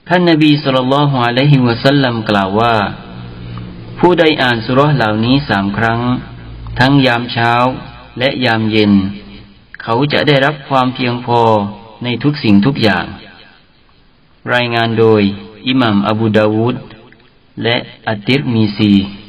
ท่านนบีศ็อลลัลลอฮุอะลัยฮิวะซัลลัมกล่าวว่าผู้ใดอ่านสุเราะห์เหล่านี้3 ครั้งทั้งยามเช้าและยามเย็นเขาจะได้รับความเพียงพอในทุกสิ่งทุกอย่างรายงานโดยอิหม่ามอบูดาวูดและอัตติรมีซี